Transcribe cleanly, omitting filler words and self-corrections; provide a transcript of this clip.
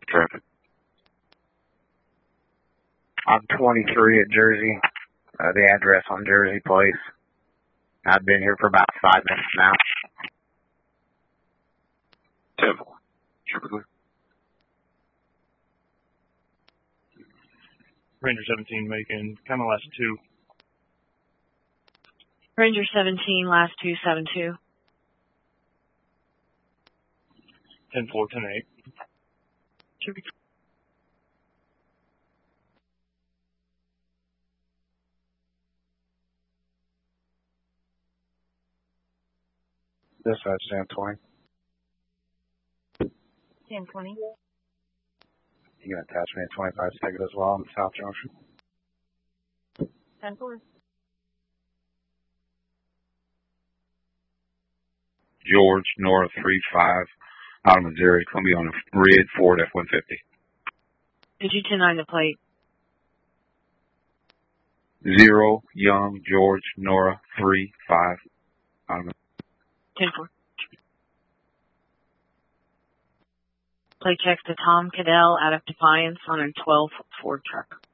Traffic. I'm 23 at Jersey. The address on Jersey Place. I've been here for about 5 minutes now. Temple. Traffic. Ranger 17 making kind of last 2. Ranger 17, last 272. 10-4, 10-8. Dispatch, Sam 20. 10-20. You can attach me a 25 ticket as well on the South Junction. 10-4. George, Nora 3-5, out of Missouri. It's going to be on a red Ford F-150. Did you 10-9 the plate? 0, Young, George, Nora 3-5, out of 10-4. Plate checks to Tom Cadell out of Defiance on a 12 Ford truck.